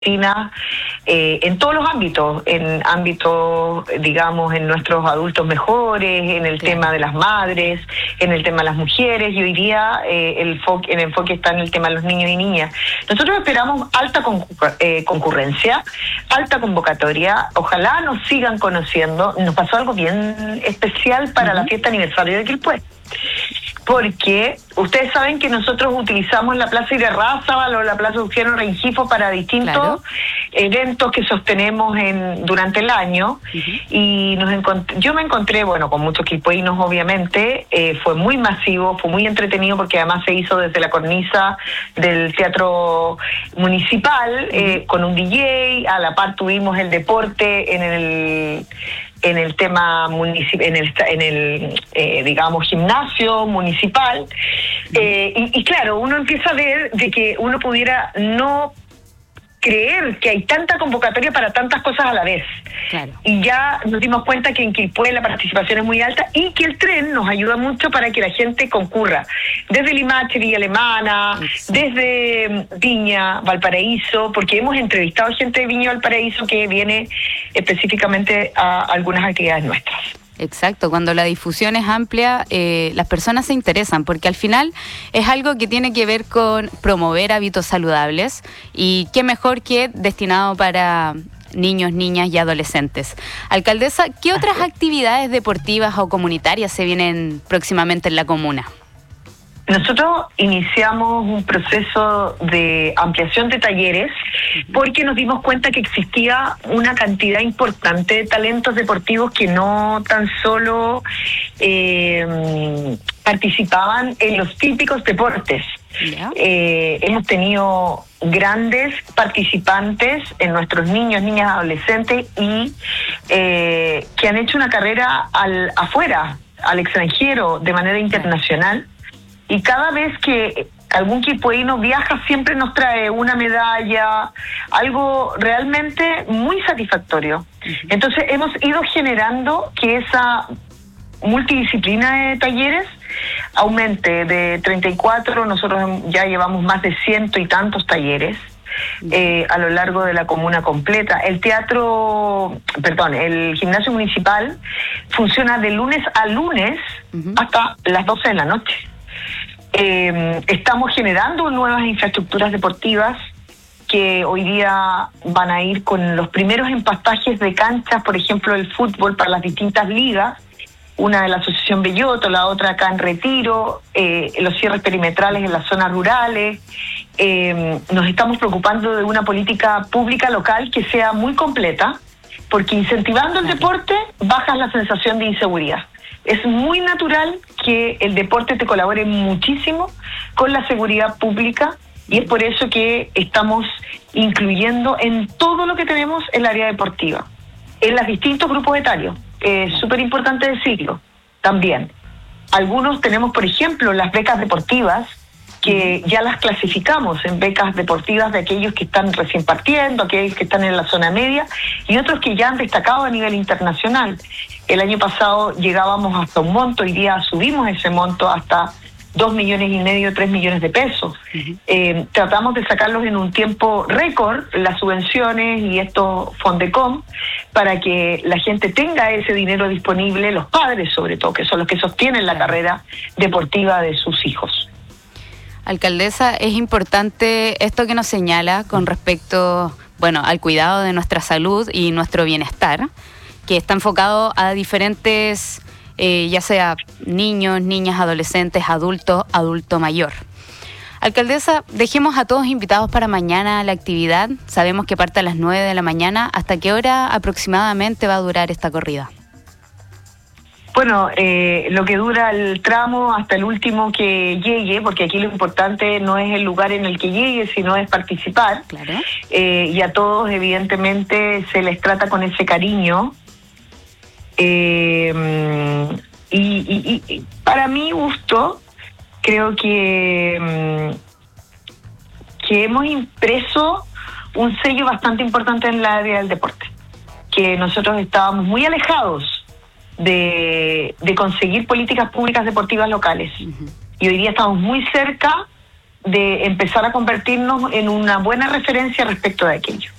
en todos los ámbitos, digamos, en nuestros adultos mejores, en el tema de las madres, en el tema de las mujeres, y hoy día el enfoque está en el tema de los niños y niñas. Nosotros esperamos alta concurrencia, alta convocatoria, ojalá nos sigan conociendo. Nos pasó algo bien especial para la fiesta aniversario de Quilpué, porque ustedes saben que nosotros utilizamos la Plaza Irarrázaval o la Plaza Luciano Rengifo para distintos eventos que sostenemos durante el año, y yo me encontré, bueno, con muchos quilpueínos obviamente, fue muy masivo, fue muy entretenido porque además se hizo desde la cornisa del Teatro Municipal, con un DJ, a la par tuvimos el deporte en el tema digamos, gimnasio municipal, y claro, uno empieza a ver de que uno pudiera no creer que hay tanta convocatoria para tantas cosas a la vez. Claro. Y ya nos dimos cuenta que en Quilpué la participación es muy alta y que el tren nos ayuda mucho para que la gente concurra. Desde Limache, Villa Alemana, desde Viña, Valparaíso, porque hemos entrevistado gente de Viña y Valparaíso que viene específicamente a algunas actividades nuestras. Exacto, cuando la difusión es amplia, las personas se interesan, porque al final es algo que tiene que ver con promover hábitos saludables, y qué mejor que destinado para niños, niñas y adolescentes. Alcaldesa, ¿qué otras actividades deportivas o comunitarias se vienen próximamente en la comuna? Nosotros iniciamos un proceso de ampliación de talleres porque nos dimos cuenta que existía una cantidad importante de talentos deportivos que no tan solo participaban en los típicos deportes. Hemos tenido grandes participantes en nuestros niños, niñas, adolescentes, y que han hecho una carrera afuera, al extranjero, de manera internacional. Y cada vez que algún quilpueíno viaja, siempre nos trae una medalla, algo realmente muy satisfactorio. Entonces hemos ido generando que esa multidisciplina de talleres aumente de 34, nosotros ya llevamos más de 100 y tantos talleres a lo largo de la comuna completa. El gimnasio municipal funciona de lunes a lunes hasta las 12 de la noche. Estamos generando nuevas infraestructuras deportivas que hoy día van a ir con los primeros empastajes de canchas, por ejemplo, el fútbol para las distintas ligas, una de la Asociación Belloto, la otra acá en Retiro, los cierres perimetrales en las zonas rurales. Nos estamos preocupando de una política pública local que sea muy completa, porque incentivando el deporte bajas la sensación de inseguridad. Es muy natural que el deporte te colabore muchísimo con la seguridad pública, y es por eso que estamos incluyendo en todo lo que tenemos el área deportiva, en los distintos grupos etarios. Es súper importante decirlo también. Algunos tenemos, por ejemplo, las becas deportivas, que ya las clasificamos en becas deportivas de aquellos que están recién partiendo, aquellos que están en la zona media, y otros que ya han destacado a nivel internacional. El año pasado llegábamos hasta un monto, hoy día subimos ese monto hasta 2,5 millones, 3 millones de pesos. Tratamos de sacarlos en un tiempo récord, las subvenciones y estos Fondecom, para que la gente tenga ese dinero disponible, los padres sobre todo, que son los que sostienen la carrera deportiva de sus hijos. Alcaldesa, es importante esto que nos señala con respecto, al cuidado de nuestra salud y nuestro bienestar, que está enfocado a diferentes, ya sea niños, niñas, adolescentes, adultos, adulto mayor. Alcaldesa, dejemos a todos invitados para mañana la actividad. Sabemos que parte a las 9 de la mañana. ¿Hasta qué hora aproximadamente va a durar esta corrida? Bueno, lo que dura el tramo hasta el último que llegue, porque aquí lo importante no es el lugar en el que llegue, sino es participar. Claro. Y a todos, evidentemente, se les trata con ese cariño. Y para mi gusto, creo que hemos impreso un sello bastante importante en la área del deporte, que nosotros estábamos muy alejados de conseguir políticas públicas deportivas locales. Y hoy día estamos muy cerca de empezar a convertirnos en una buena referencia respecto de aquello.